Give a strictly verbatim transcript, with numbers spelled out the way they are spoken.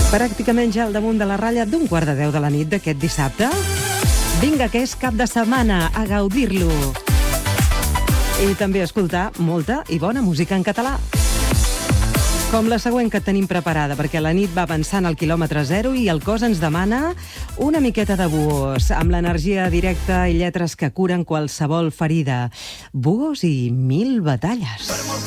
Pràcticament ja al damunt de la ratlla d'un quart de deu de la nit d'aquest dissabte. Vinga, que és cap de setmana, a gaudir-lo. I també a escoltar molta i bona música en català. Com la següent que tenim preparada, perquè la nit va avançant al quilòmetre zero i el cos ens demana una miqueta de Búhos, amb l'energia directa i lletres que curen qualsevol ferida. Búhos i mil batalles.